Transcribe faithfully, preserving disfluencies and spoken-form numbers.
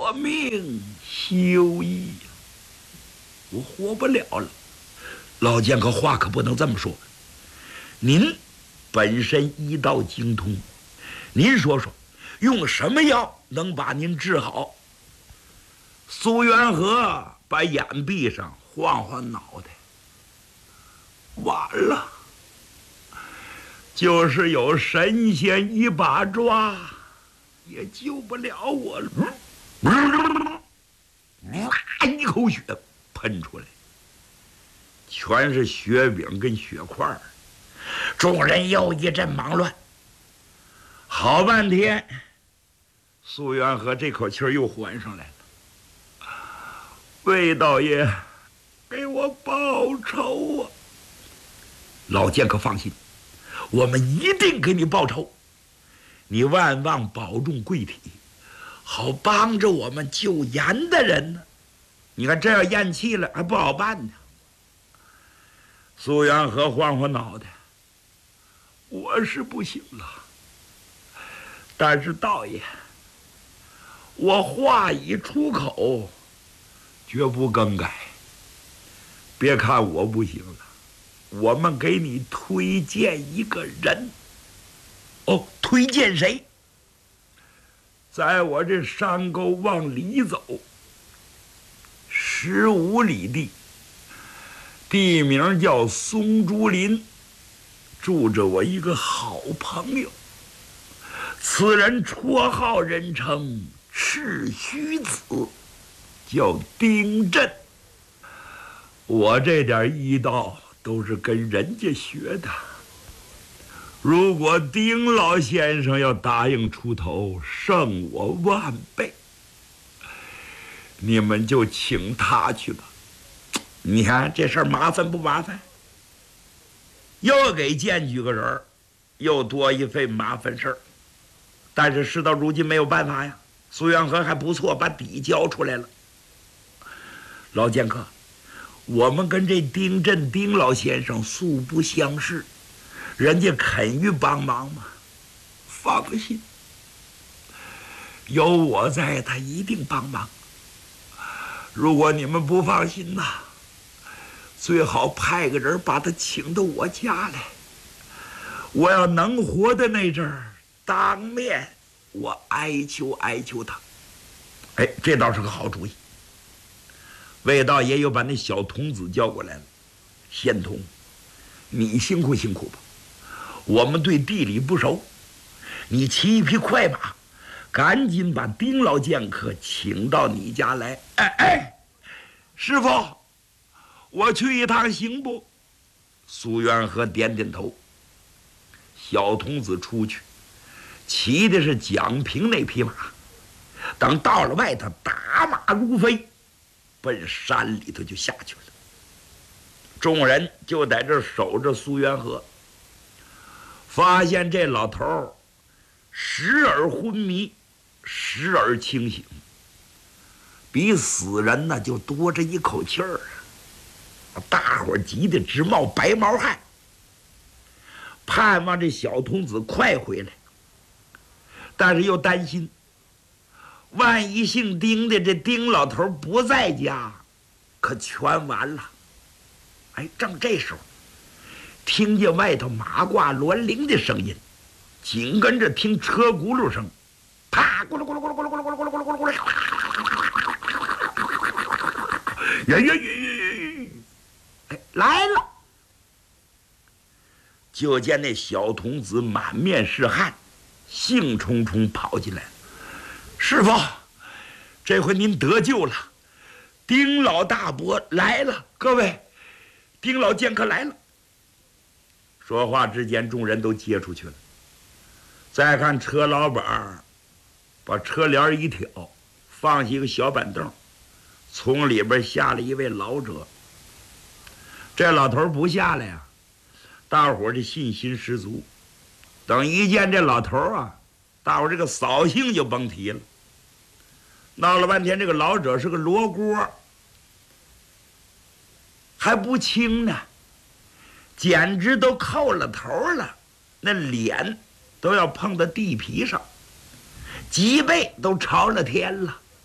我命休矣，我活不了了。老剑客话可不能这么说，您本身医道精通，您说说用什么药能把您治好？苏元和把眼闭上，晃晃脑袋，完了，就是有神仙一把抓也救不了我了。哇，一口血喷出来，全是血饼跟血块。众人又一阵忙乱，好半天，苏元和这口气儿又缓上来了。魏道爷，给我报仇啊！老剑客放心，我们一定给你报仇。你万望保重贵体，好帮着我们救严的人呢。你看这要咽气了，还不好办呢。苏元和晃晃脑袋，我是不行了，但是道爷，我话已出口，绝不更改。别看我不行了，我们给你推荐一个人。哦，推荐谁？在我这山沟往里走十五里地，地名叫松竹林，住着我一个好朋友。此人绰号人称赤须子，叫丁震。我这点医道都是跟人家学的。如果丁老先生要答应出头，胜我万倍。你们就请他去吧。你看这事儿麻烦不麻烦？又给荐举个人儿，又多一份麻烦事儿。但是事到如今没有办法呀。苏元和还不错，把底交出来了。老剑客，我们跟这丁震丁老先生素不相识，人家肯于帮忙吗？放心，有我在，他一定帮忙。如果你们不放心呐，最好派个人把他请到我家来。我要能活的那阵儿，当面我哀求哀求他。哎，这倒是个好主意。魏道爷又把那小童子叫过来了。仙童，你辛苦辛苦吧，我们对地理不熟，你骑一匹快马，赶紧把丁老剑客请到你家来。哎哎，师傅，我去一趟行不？苏元和点点头。小童子出去，骑的是蒋平那匹马，等到了外头，打马如飞，奔山里头就下去了。众人就在这守着苏元和，发现这老头儿时而昏迷，时而清醒，比死人呢就多着一口气儿啊！大伙儿急得直冒白毛汗，盼望这小童子快回来，但是又担心，万一姓丁的这丁老头不在家，可全完了。哎，正这时候，听见外头马挂銮铃的声音，紧跟着听车轱辘声，啪，咕噜咕噜咕噜咕噜咕噜咕噜咕噜咕噜咕噜咕噜，呀呀呀！哎，来了！就见那小童子满面是汗，兴冲冲跑进来。师傅，这回您得救了，丁老大伯来了，各位，丁老剑客来了。说话之间，众人都接出去了。再看车老板把车帘一挑，放下一个小板凳，从里边下了一位老者。这老头不下来呀、啊，大伙儿的信心十足。等一见这老头啊，大伙儿这个扫兴就甭提了。闹了半天，这个老者是个罗锅，还不轻呢，简直都扣了头了，那脸都要碰到地皮上，脊背都朝了天了。